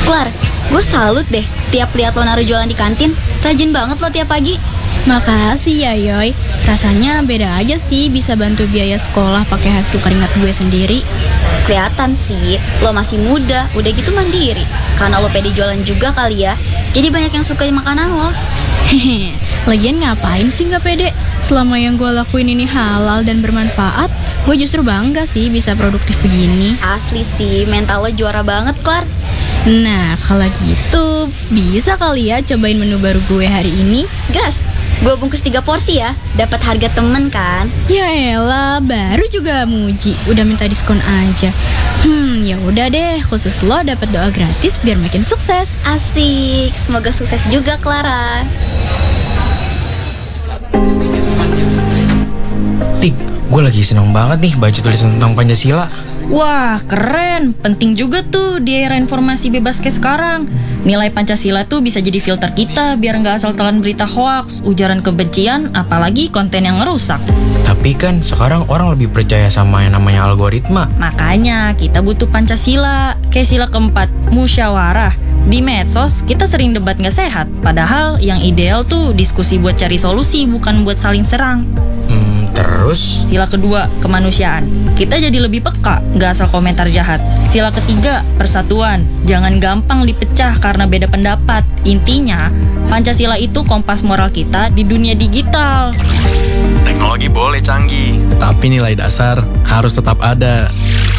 Klar, gue salut deh tiap lihat lo naruh jualan di kantin. Rajin banget lo tiap pagi. Makasih ya Yoy, rasanya beda aja sih bisa bantu biaya sekolah pakai hasil keringat gue sendiri. Kelihatan sih, lo masih muda, udah gitu mandiri. Karena lo pede jualan juga kali ya. Jadi banyak yang suka makanan lo. Hehe, lagian ngapain sih gak pede? Selama yang gue lakuin ini halal dan bermanfaat, gue justru bangga sih bisa produktif begini. Asli sih, mental lo juara banget, Klar. Nah, kalau gitu bisa kali ya cobain menu baru gue hari ini. Gas, gue bungkus 3 porsi ya. Dapat harga temen kan? Ya elah, baru juga muji, udah minta diskon aja. Ya udah deh, khusus lo dapat doa gratis biar makin sukses. Asik, semoga sukses juga, Clara. Tik, gue lagi seneng banget nih baca tulisan tentang Pancasila. Wah, keren. Penting juga tuh di era informasi bebas kayak sekarang. Nilai Pancasila tuh bisa jadi filter kita biar nggak asal telan berita hoaks, ujaran kebencian, apalagi konten yang ngerusak. Tapi kan sekarang orang lebih percaya sama yang namanya algoritma. Makanya kita butuh Pancasila. Kayak sila keempat, musyawarah. Di medsos kita sering debat nggak sehat. Padahal yang ideal tuh diskusi buat cari solusi, bukan buat saling serang. Terus? Sila kedua, kemanusiaan. Kita jadi lebih peka, gak asal komentar jahat. Sila ketiga, persatuan. Jangan gampang dipecah karena beda pendapat. Intinya, Pancasila itu kompas moral kita di dunia digital. Teknologi boleh canggih, tapi nilai dasar harus tetap ada.